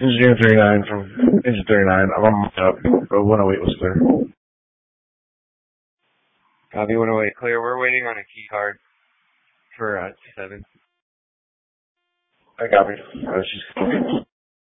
Engineer 39 from Engine 39. I'm on my up. 108 was clear. Copy 108 clear. We're waiting on a key card for 7. I copy. She's